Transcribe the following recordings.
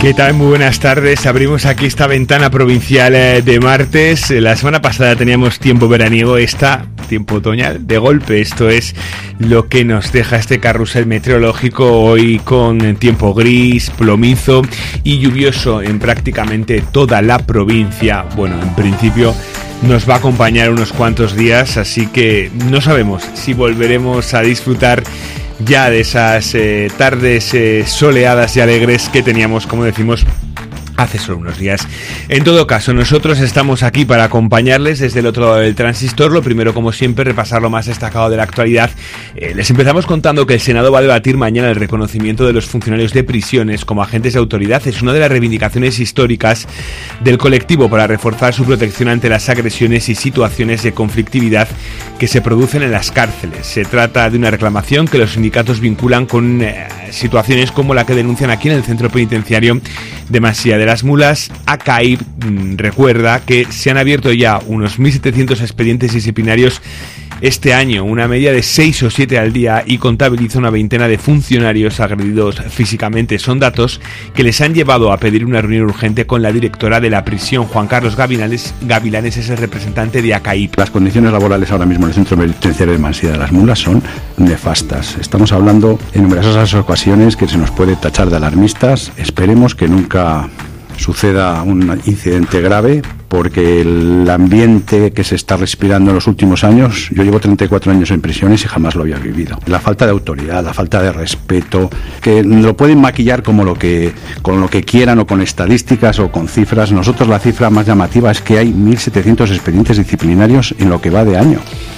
¿Qué tal? Muy buenas tardes. Abrimos aquí esta ventana provincial de martes. La semana pasada teníamos tiempo veraniego, tiempo otoñal. De golpe, esto es lo que nos deja este carrusel meteorológico hoy, con tiempo gris, plomizo y lluvioso en prácticamente toda la provincia. Bueno, en principio nos va a acompañar unos cuantos días, así que no sabemos si volveremos a disfrutar ya de esas tardes soleadas y alegres que teníamos, como decimos, hace solo unos días. En todo caso, nosotros estamos aquí para acompañarles desde el otro lado del transistor. Lo primero, como siempre, repasar lo más destacado de la actualidad. Les empezamos contando que el Senado va a debatir mañana el reconocimiento de los funcionarios de prisiones como agentes de autoridad. Es una de las reivindicaciones históricas del colectivo para reforzar su protección ante las agresiones y situaciones de conflictividad que se producen en las cárceles. Se trata de una reclamación que los sindicatos vinculan con situaciones como la que denuncian aquí en el centro penitenciario de Masía de las Mulas. ACAIP recuerda que se han abierto ya unos 1.700 expedientes disciplinarios este año, una media de 6 o 7 al día, y contabiliza una veintena de funcionarios agredidos físicamente. Son datos que les han llevado a pedir una reunión urgente con la directora de la prisión. Juan Carlos Gavilanes es el representante de ACAIP. Las condiciones laborales ahora mismo en el centro penitenciario de Masía de las Mulas son nefastas. Estamos hablando en numerosas ocasiones que se nos puede tachar de alarmistas. Esperemos que nunca suceda un incidente grave, porque el ambiente que se está respirando en los últimos años, yo llevo 34 años en prisiones y jamás lo había vivido. La falta de autoridad, la falta de respeto, que lo pueden maquillar con lo que quieran, o con estadísticas o con cifras. Nosotros la cifra más llamativa es que hay 1.700 expedientes disciplinarios en lo que va de año.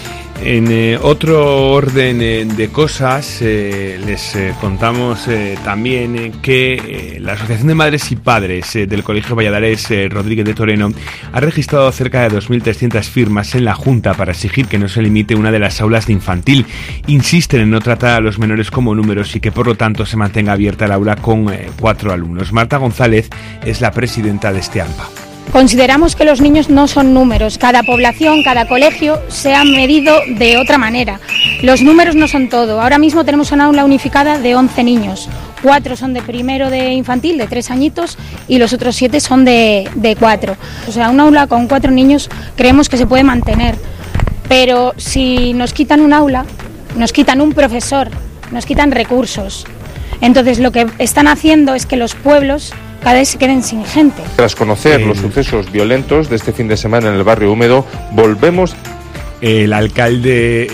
En otro orden de cosas, les contamos también que la Asociación de Madres y Padres del Colegio Valladares Rodríguez de Toreno ha registrado cerca de 2.300 firmas en la Junta para exigir que no se limite una de las aulas de infantil. Insisten en no tratar a los menores como números y que por lo tanto se mantenga abierta el aula con 4 alumnos. Marta González es la presidenta de este AMPA. Consideramos que los niños no son números. Cada población, cada colegio se ha medido de otra manera. Los números no son todo. Ahora mismo tenemos una aula unificada de 11 niños. 4 son de primero de infantil, de 3 añitos, y los otros 7 son de 4. O sea, un aula con 4 niños creemos que se puede mantener. Pero si nos quitan un aula, nos quitan un profesor, nos quitan recursos. Entonces lo que están haciendo es que los pueblos cada vez se queden sin gente. Tras conocer los sucesos violentos de este fin de semana en el barrio Húmedo, volvemos. El alcalde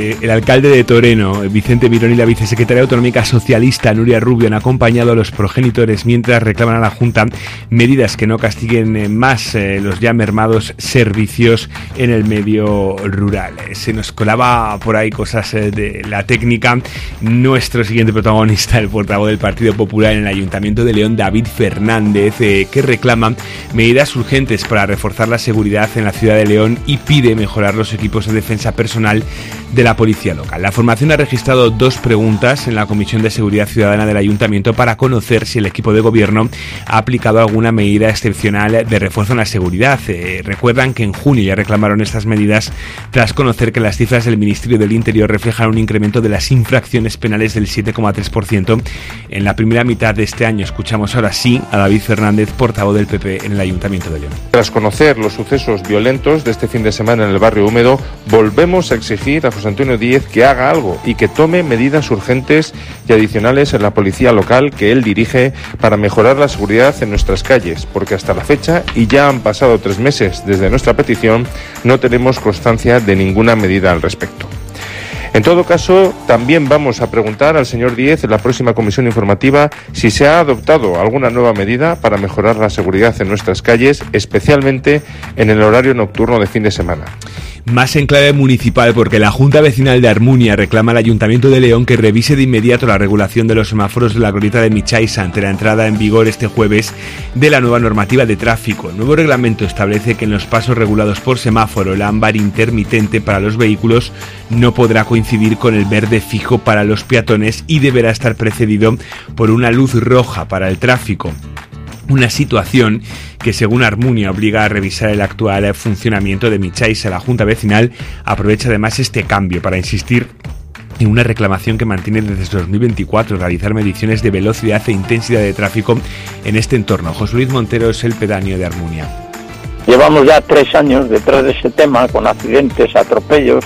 de Toreno, Vicente Mirón, y la vicesecretaria autonómica socialista Nuria Rubio han acompañado a los progenitores mientras reclaman a la Junta medidas que no castiguen más los ya mermados servicios en el medio rural. Se nos colaba por ahí cosas de la técnica. Nuestro siguiente protagonista, el portavoz del Partido Popular en el Ayuntamiento de León, David Fernández, que reclama medidas urgentes para reforzar la seguridad en la ciudad de León y pide mejorar los equipos de defensa personal de la policía local. La formación ha registrado 2 preguntas en la Comisión de Seguridad Ciudadana del Ayuntamiento para conocer si el equipo de gobierno ha aplicado alguna medida excepcional de refuerzo en la seguridad. Recuerdan que en junio ya reclamaron estas medidas tras conocer que las cifras del Ministerio del Interior reflejan un incremento de las infracciones penales del 7,3% en la primera mitad de este año. Escuchamos ahora sí a David Fernández, portavoz del PP en el Ayuntamiento de León. Tras conocer los sucesos violentos de este fin de semana en el barrio Húmedo, volvemos a exigir a José Antonio Díez que haga algo y que tome medidas urgentes y adicionales en la policía local que él dirige para mejorar la seguridad en nuestras calles, porque hasta la fecha, y ya han pasado 3 meses desde nuestra petición, no tenemos constancia de ninguna medida al respecto. En todo caso, también vamos a preguntar al señor Díez en la próxima comisión informativa si se ha adoptado alguna nueva medida para mejorar la seguridad en nuestras calles, especialmente en el horario nocturno de fin de semana. Más en clave municipal, porque la Junta Vecinal de Armunia reclama al Ayuntamiento de León que revise de inmediato la regulación de los semáforos de la glorieta de Michaisa ante la entrada en vigor este jueves de la nueva normativa de tráfico. El nuevo reglamento establece que en los pasos regulados por semáforo el ámbar intermitente para los vehículos no podrá coincidir con el verde fijo para los peatones y deberá estar precedido por una luz roja para el tráfico. Una situación que, según Armunia, obliga a revisar el actual funcionamiento de Michaisa. La Junta Vecinal aprovecha además este cambio para insistir en una reclamación que mantiene desde 2024 realizar mediciones de velocidad e intensidad de tráfico en este entorno. José Luis Montero es el pedáneo de Armuña. Llevamos ya 3 años detrás de ese tema, con accidentes, atropellos,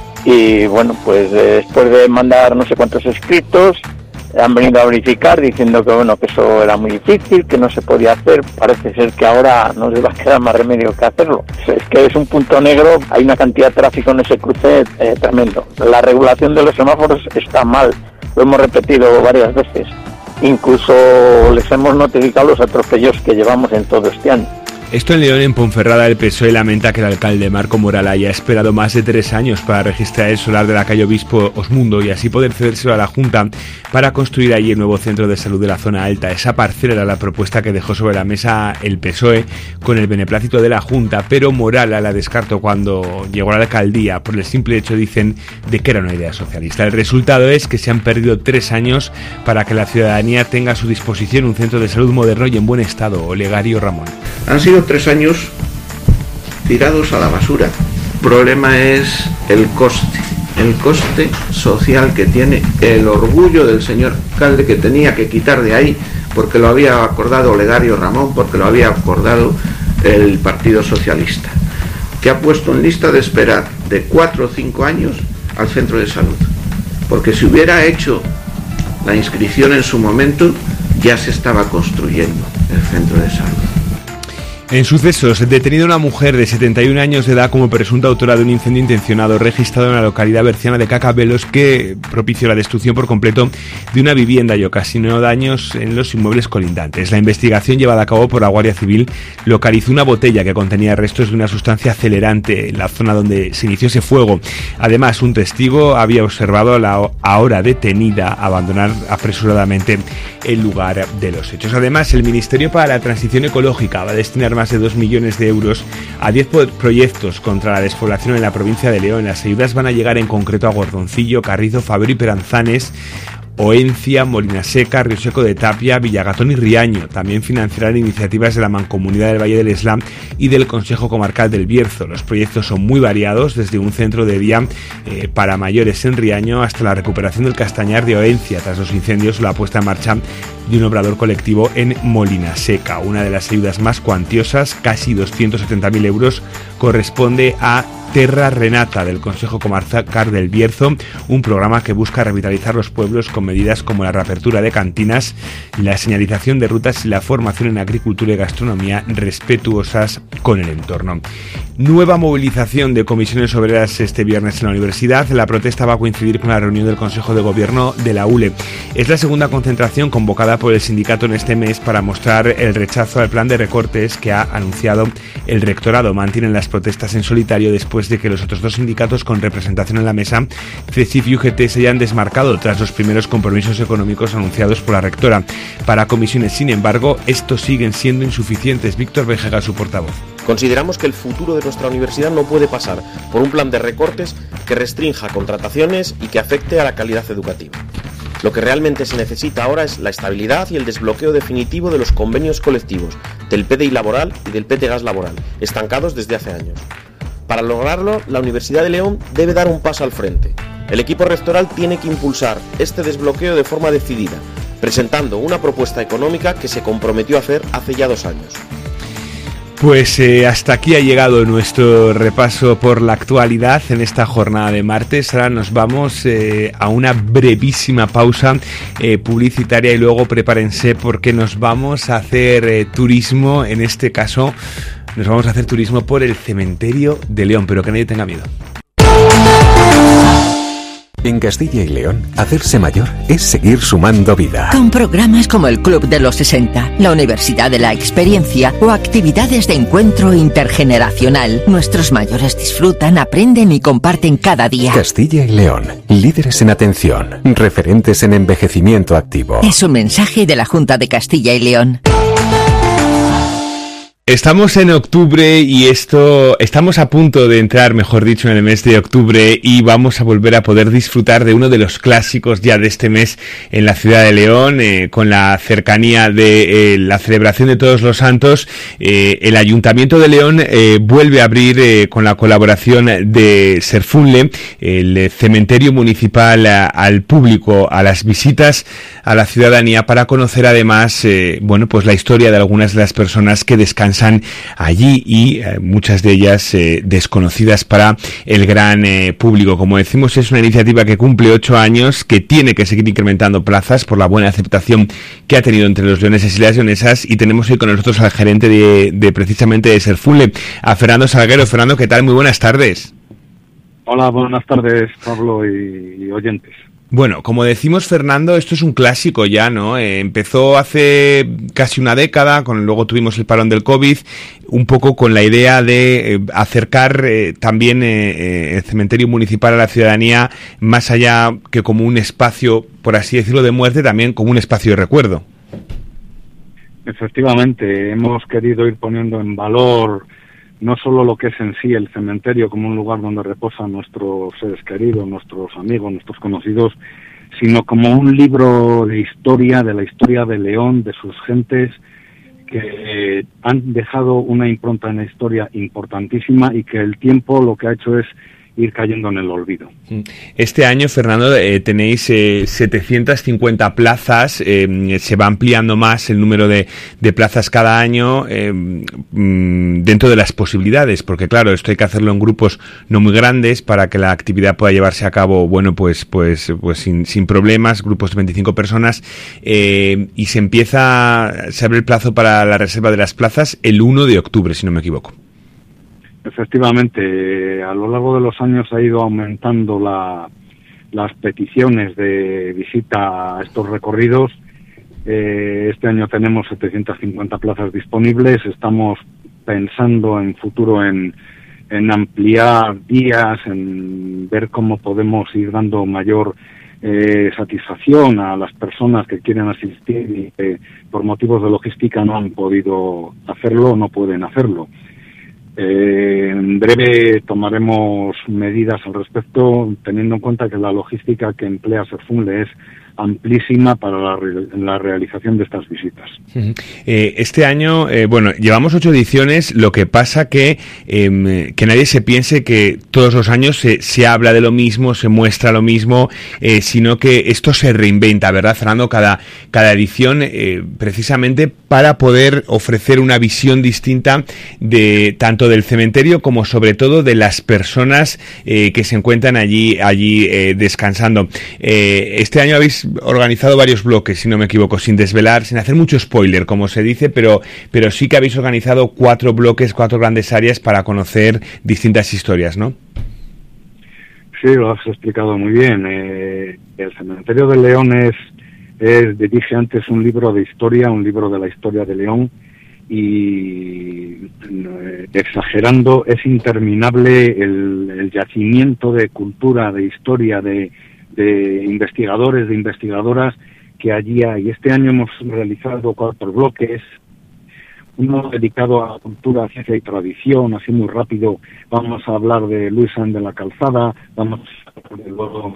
y bueno, pues después de mandar no sé cuántos escritos, han venido a verificar diciendo que bueno, que eso era muy difícil, que no se podía hacer. Parece ser que ahora no les va a quedar más remedio que hacerlo. Es que es un punto negro, hay una cantidad de tráfico en ese cruce tremendo. La regulación de los semáforos está mal, lo hemos repetido varias veces. Incluso les hemos notificado los atropellos que llevamos en todo este año. Esto en León. En Ponferrada, el PSOE lamenta que el alcalde Marco Moral haya esperado más de 3 años para registrar el solar de la calle Obispo Osmundo y así poder cedérselo a la Junta para construir allí el nuevo centro de salud de la zona alta. Esa parcela era la propuesta que dejó sobre la mesa el PSOE con el beneplácito de la Junta, pero Moral la descartó cuando llegó a la alcaldía por el simple hecho, dicen, de que era una idea socialista. El resultado es que se han perdido 3 años para que la ciudadanía tenga a su disposición un centro de salud moderno y en buen estado. Olegario Ramón. Han sido 3 años tirados a la basura. El problema es el coste social que tiene, el orgullo del señor alcalde que tenía que quitar de ahí porque lo había acordado Olegario Ramón, porque lo había acordado el Partido Socialista, que ha puesto en lista de espera de 4 o 5 años al centro de salud, porque si hubiera hecho la inscripción en su momento ya se estaba construyendo el centro de salud. En sucesos, detenida una mujer de 71 años de edad como presunta autora de un incendio intencionado registrado en la localidad berciana de Cacabelos que propició la destrucción por completo de una vivienda y ocasionó daños en los inmuebles colindantes. La investigación llevada a cabo por la Guardia Civil localizó una botella que contenía restos de una sustancia acelerante en la zona donde se inició ese fuego. Además, un testigo había observado a la ahora detenida abandonar apresuradamente el lugar de los hechos. Además, el Ministerio para la Transición Ecológica va a destinar más de 2 millones de euros a 10 proyectos contra la despoblación en la provincia de León. Las ayudas van a llegar en concreto a Gordoncillo, Carrizo, Fabero y Peranzanes, Oencia, Molinaseca, Río Seco de Tapia, Villagatón y Riaño. También financiarán iniciativas de la Mancomunidad del Valle del Eslam y del Consejo Comarcal del Bierzo. Los proyectos son muy variados, desde un centro de día para mayores en Riaño hasta la recuperación del castañar de Oencia tras los incendios o la puesta en marcha de un obrador colectivo en Molinaseca. Una de las ayudas más cuantiosas, casi 270.000 euros, corresponde a Terra Renata del Consejo Comarcal del Bierzo, un programa que busca revitalizar los pueblos con medidas como la reapertura de cantinas, la señalización de rutas y la formación en agricultura y gastronomía respetuosas con el entorno. Nueva movilización de comisiones obreras este viernes en la universidad. La protesta va a coincidir con la reunión del Consejo de Gobierno de la ULE. Es la segunda concentración convocada por el sindicato en este mes para mostrar el rechazo al plan de recortes que ha anunciado el rectorado. Mantienen las protestas en solitario después de que los otros 2 sindicatos con representación en la mesa, CESIF y UGT, se hayan desmarcado tras los primeros compromisos económicos anunciados por la rectora. Para comisiones, sin embargo, estos siguen siendo insuficientes. Víctor Vejega, su portavoz. Consideramos que el futuro de nuestra universidad no puede pasar por un plan de recortes que restrinja contrataciones y que afecte a la calidad educativa. Lo que realmente se necesita ahora es la estabilidad y el desbloqueo definitivo de los convenios colectivos, del PDI laboral y del PT Gas laboral, estancados desde hace años. Para lograrlo, la Universidad de León debe dar un paso al frente. El equipo rectoral tiene que impulsar este desbloqueo de forma decidida, presentando una propuesta económica que se comprometió a hacer hace ya 2 años. Pues hasta aquí ha llegado nuestro repaso por la actualidad en esta jornada de martes. Ahora nos vamos a una brevísima pausa publicitaria y luego prepárense porque nos vamos a hacer turismo. En este caso nos vamos a hacer turismo por el cementerio de León, pero que nadie tenga miedo. En Castilla y León, hacerse mayor es seguir sumando vida. Con programas como el Club de los 60, la Universidad de la Experiencia o actividades de encuentro intergeneracional, nuestros mayores disfrutan, aprenden y comparten cada día. Castilla y León, líderes en atención, referentes en envejecimiento activo. Es un mensaje de la Junta de Castilla y León. Estamos en octubre y estamos a punto de entrar, mejor dicho, en el mes de octubre y vamos a volver a poder disfrutar de uno de los clásicos ya de este mes en la ciudad de León, con la cercanía de la celebración de Todos los Santos. El Ayuntamiento de León vuelve a abrir con la colaboración de Serfunle el cementerio municipal al público, a las visitas a la ciudadanía, para conocer además, pues la historia de algunas de las personas que descansan allí y muchas de ellas desconocidas para el gran público. Como decimos, es una iniciativa que cumple 8 años, que tiene que seguir incrementando plazas por la buena aceptación que ha tenido entre los leoneses y las leonesas, y tenemos hoy con nosotros al gerente de precisamente de Serfunle, a Fernando Salguero. Fernando, ¿qué tal? Muy buenas tardes. Hola, buenas tardes, Pablo y oyentes. Bueno, como decimos, Fernando, esto es un clásico ya, ¿no? Empezó hace casi una década, luego tuvimos el parón del COVID, un poco con la idea de acercar también el cementerio municipal a la ciudadanía, más allá que como un espacio, por así decirlo, de muerte, también como un espacio de recuerdo. Efectivamente, hemos querido ir poniendo en valor no solo lo que es en sí el cementerio como un lugar donde reposan nuestros seres queridos, nuestros amigos, nuestros conocidos, sino como un libro de historia, de la historia de León, de sus gentes, que han dejado una impronta en la historia importantísima y que el tiempo lo que ha hecho es ir cayendo en el olvido. Este año, Fernando, tenéis 750 plazas, se va ampliando más el número de plazas cada año dentro de las posibilidades, porque claro, esto hay que hacerlo en grupos no muy grandes para que la actividad pueda llevarse a cabo, pues sin problemas, grupos de 25 personas, y se abre el plazo para la reserva de las plazas el 1 de octubre, si no me equivoco. Efectivamente, a lo largo de los años ha ido aumentando las peticiones de visita a estos recorridos. Este año tenemos 750 plazas disponibles. Estamos pensando en futuro en ampliar días, en ver cómo podemos ir dando mayor satisfacción a las personas que quieren asistir y que por motivos de logística no han podido hacerlo o no pueden hacerlo. En breve tomaremos medidas al respecto, teniendo en cuenta que la logística que emplea Serfunle es amplísima para la realización de estas visitas. Este año, llevamos 8 ediciones, lo que pasa que nadie se piense que todos los años se habla de lo mismo, se muestra lo mismo, sino que esto se reinventa, ¿verdad, Fernando? Cada edición, precisamente para poder ofrecer una visión distinta de tanto del cementerio como sobre todo de las personas que se encuentran allí descansando. Este año habéis organizado varios bloques, si no me equivoco, sin desvelar, sin hacer mucho spoiler, como se dice, pero sí que habéis organizado 4 bloques, 4 grandes áreas para conocer distintas historias, ¿no? Sí, lo has explicado muy bien. El cementerio de León dirige antes un libro de historia, un libro de la historia de León, y exagerando, es interminable el yacimiento de cultura, de historia, de investigadores, de investigadoras que allí hay. Este año hemos realizado 4 bloques, uno dedicado a cultura, ciencia y tradición, así muy rápido. Vamos a hablar de Luis San de la Calzada, vamos a hablar de Eduardo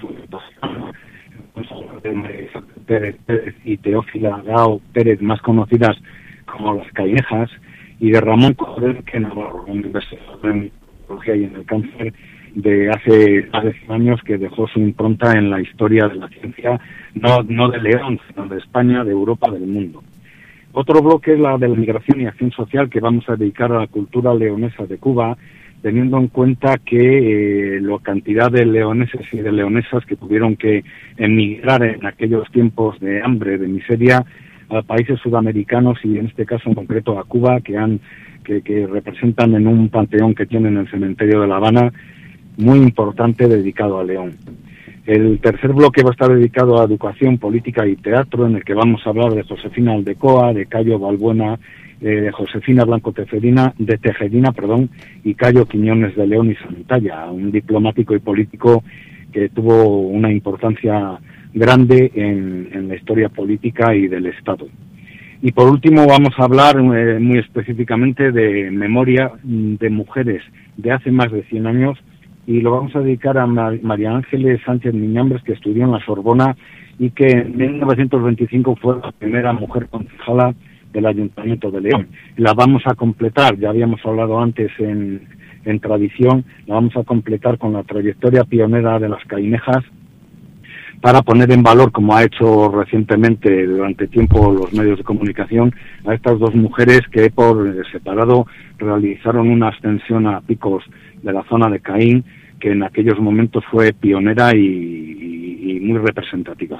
Pérez y Teófila Gao Pérez, más conocidas como las Callejas, y de Ramón Corder, que Navarro, un investigador en oncología y en el cáncer de hace más de 100 años, que dejó su impronta en la historia de la ciencia, no de León, sino de España, de Europa, del mundo. Otro bloque es la de la migración y acción social, que vamos a dedicar a la cultura leonesa de Cuba, teniendo en cuenta que la cantidad de leoneses y de leonesas que tuvieron que emigrar en aquellos tiempos de hambre, de miseria, a países sudamericanos y en este caso en concreto a Cuba, que representan en un panteón que tienen en el cementerio de La Habana, muy importante, dedicado a León. El tercer bloque va a estar dedicado a educación, política y teatro, en el que vamos a hablar de Josefina Aldecoa, de Cayo Balbuena, de Josefina Blanco Tejedina, y Cayo Quiñones de León y Santalla, un diplomático y político que tuvo una importancia grande en la historia política y del Estado. Y por último vamos a hablar muy específicamente de memoria de mujeres de hace más de 100 años, y lo vamos a dedicar a María Ángeles Sánchez Miñambres, que estudió en la Sorbona y que en 1925 fue la primera mujer concejala del Ayuntamiento de León. La vamos a completar, ya habíamos hablado antes en tradición, la vamos a completar con la trayectoria pionera de las cainejas, para poner en valor, como ha hecho recientemente durante tiempo los medios de comunicación, a estas dos mujeres que por separado realizaron una ascensión a picos de la zona de Caín, que en aquellos momentos fue pionera y muy representativa.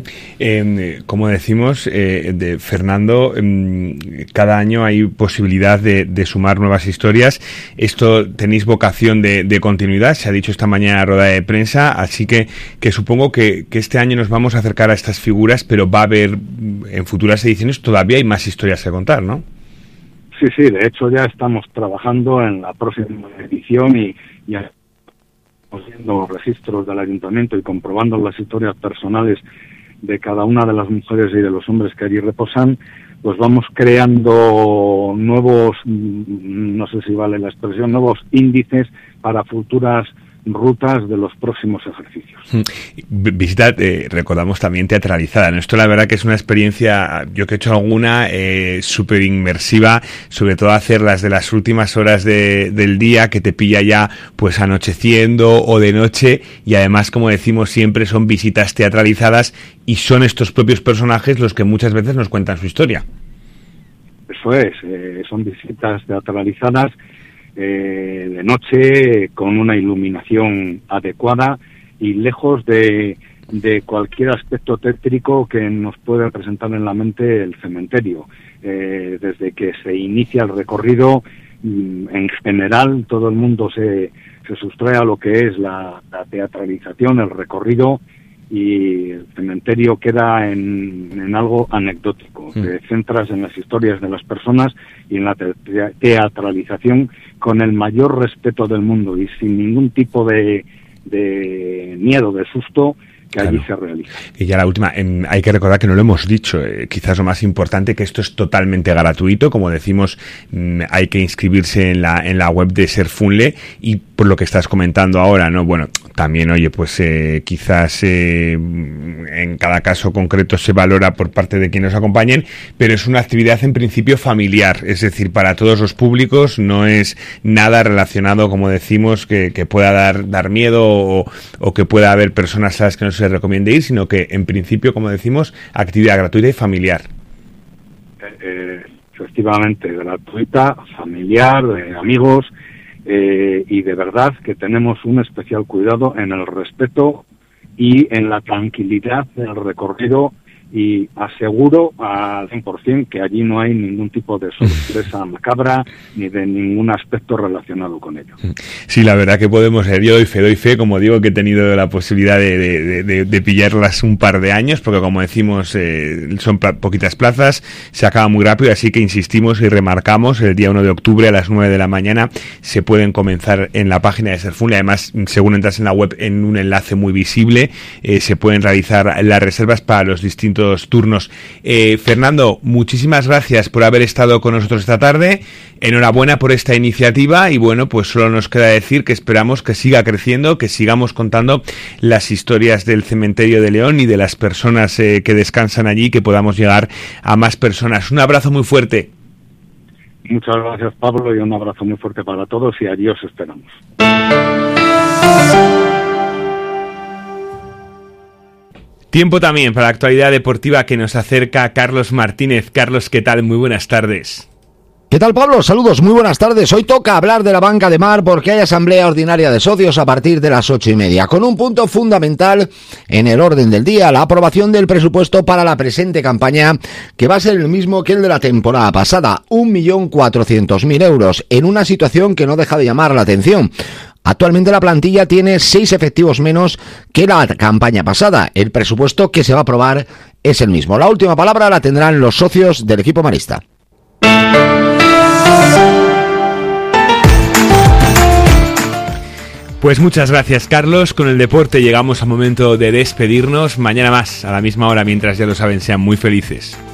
Como decimos, Fernando, cada año hay posibilidad de sumar nuevas historias. Esto tenéis vocación de continuidad, se ha dicho esta mañana en la rueda de prensa, así que supongo que este año nos vamos a acercar a estas figuras, pero va a haber en futuras ediciones todavía hay más historias que contar, ¿no? Sí, de hecho ya estamos trabajando en la próxima edición y ya viendo los registros del ayuntamiento y comprobando las historias personales de cada una de las mujeres y de los hombres que allí reposan, pues vamos creando nuevos, no sé si vale la expresión, nuevos índices para futuras rutas de los próximos ejercicios. Visita, recordamos, también teatralizada, ¿no? Esto la verdad que es una experiencia, yo que he hecho alguna, súper inmersiva, sobre todo hacerlas de las últimas horas del día, que te pilla ya pues anocheciendo o de noche, y además, como decimos siempre, son visitas teatralizadas y son estos propios personajes los que muchas veces nos cuentan su historia. Eso es, son visitas teatralizadas de noche, con una iluminación adecuada y lejos de cualquier aspecto tétrico que nos pueda presentar en la mente el cementerio. Desde que se inicia el recorrido, en general todo el mundo se sustrae a lo que es la teatralización, el recorrido, y el cementerio queda en algo anecdótico. Te centras en las historias de las personas y en la teatralización con el mayor respeto del mundo y sin ningún tipo de miedo, de susto, que allí se realiza. Y ya la última, hay que recordar que no lo hemos dicho, quizás lo más importante, que esto es totalmente gratuito, como decimos, hay que inscribirse en la web de Serfunle, y por lo que estás comentando ahora, ¿no? Bueno, también, oye, pues quizás en cada caso concreto se valora por parte de quienes nos acompañen, pero es una actividad en principio familiar, es decir, para todos los públicos, no es nada relacionado, como decimos, que pueda dar miedo o que pueda haber personas a las que no se les recomiende ir, sino que en principio, como decimos, actividad gratuita y familiar. Efectivamente, gratuita, familiar, de amigos, y de verdad que tenemos un especial cuidado en el respeto y en la tranquilidad del recorrido, y aseguro al 100% que allí no hay ningún tipo de sorpresa macabra ni de ningún aspecto relacionado con ello. Sí, la verdad que podemos yo doy fe, como digo, que he tenido la posibilidad de pillarlas un par de años, porque como decimos, son poquitas plazas, se acaba muy rápido, así que insistimos y remarcamos, el día 1 de octubre a las 9 de la mañana se pueden comenzar en la página de Serfunle. Además, según entras en la web, en un enlace muy visible, se pueden realizar las reservas para los distintos turnos. Fernando, muchísimas gracias por haber estado con nosotros esta tarde. Enhorabuena por esta iniciativa, y bueno, pues solo nos queda decir que esperamos que siga creciendo, que sigamos contando las historias del cementerio de León y de las personas que descansan allí, que podamos llegar a más personas. Un abrazo muy fuerte. Muchas gracias, Pablo, y un abrazo muy fuerte para todos, y allí os esperamos. Tiempo también para la actualidad deportiva que nos acerca Carlos Martínez. Carlos, ¿qué tal? Muy buenas tardes. ¿Qué tal, Pablo? Saludos, muy buenas tardes. Hoy toca hablar de la banca de Mar porque hay asamblea ordinaria de socios a partir de las 8:30, con un punto fundamental en el orden del día: la aprobación del presupuesto para la presente campaña, que va a ser el mismo que el de la temporada pasada, 1.400.000 euros, en una situación que no deja de llamar la atención. Actualmente la plantilla tiene 6 efectivos menos que la campaña pasada. El presupuesto que se va a aprobar es el mismo. La última palabra la tendrán los socios del equipo marista. Pues muchas gracias, Carlos. Con el deporte llegamos al momento de despedirnos. Mañana más, a la misma hora, mientras ya lo saben, sean muy felices.